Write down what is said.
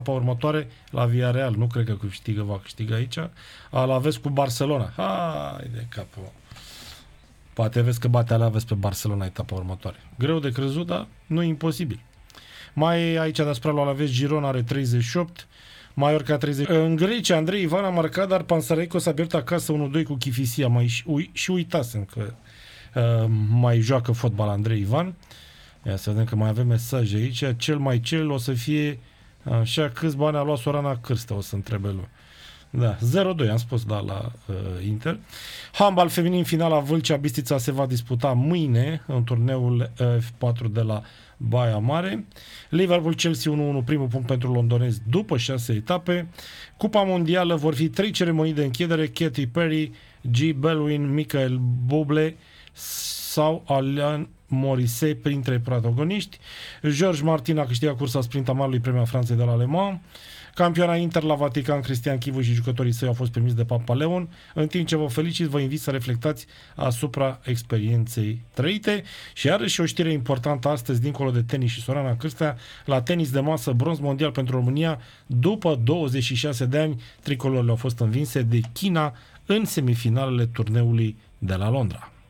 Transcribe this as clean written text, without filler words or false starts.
următoare la Villarreal. Nu cred că va câștiga aici. Alaves cu Barcelona. Hai de capul. Poate vezi că bate Alaves pe Barcelona etapa următoare. Greu de crezut, dar nu e imposibil. Mai aici deasupra lui Alaves, Girona are 38, Mallorca 30. În Grecia, Andrei Ivan a marcat, dar Panathinaikos a pierdut acasă 1-2 cu Chifisia. Și uitasem că mai joacă fotbal Andrei Ivan. Ia să vedem că mai avem mesaje aici. Cel o să fie așa, câți bani a luat Sorana Cârstă, o să întrebe lui. Da, 0-2 am spus, da, la Inter. Handbal feminin, finala Vâlcea Bistrița se va disputa mâine în turneul F4 de la Baia Mare. Liverpool-Chelsea 1-1, primul punct pentru londonezi după 6 etape. Cupa mondială vor fi 3 ceremonii de închidere: Katy Perry, G. Baldwin, Michael Bublé sau Alain Morissette printre protagoniști. George Martin a câștigat cursa sprint a Marului Premia Franței de la Le Mans. Campioana Inter la Vatican, Cristian Chivu și jucătorii săi au fost primiți de Papa Leon. În timp ce vă felicit, vă invit să reflectați asupra experienței trăite. Și iarăși o știre importantă astăzi, dincolo de tenis și Sorana Cârstea, la tenis de masă, bronz mondial pentru România. După 26 de ani, tricolorile au fost învinse de China în semifinalele turneului de la Londra.